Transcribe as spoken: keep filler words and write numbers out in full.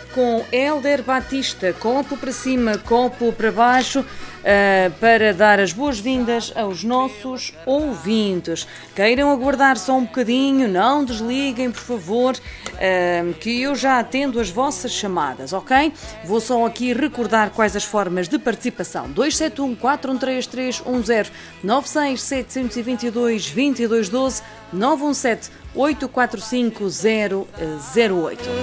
com Hélder Batista, copo para cima, copo para baixo, uh, para dar as boas-vindas aos nossos ouvintes. Queiram aguardar só um bocadinho, não desliguem, por favor, uh, que eu já atendo as vossas chamadas, ok? Vou só aqui recordar quais as formas de participação. dois sete um, quatro um três, três um zero, nove seis sete dois dois, dois dois um dois, nove um sete, oito quatro cinco, zero zero oito.